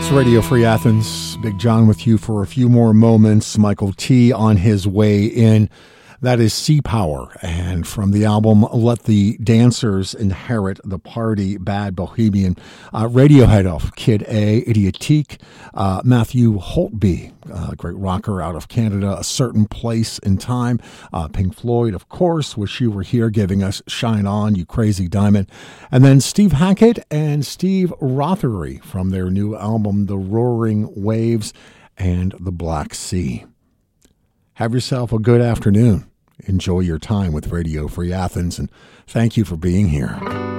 It's Radio Free Athens. Big John with you for a few more moments. Michael T. on his way in. That is Sea Power. And from the album Let the Dancers Inherit the Party, Bad Bohemian. Radiohead of Kid A, Idiotique. Matthew Holtby, great rocker out of Canada, A Certain Place in Time. Pink Floyd, of course, Wish You Were Here, giving us Shine On, You Crazy Diamond. And then Steve Hackett and Steve Rothery from their new album, The Roaring Waves and the Black Sea. Have yourself a good afternoon. Enjoy your time with Radio Free Athens, and thank you for being here.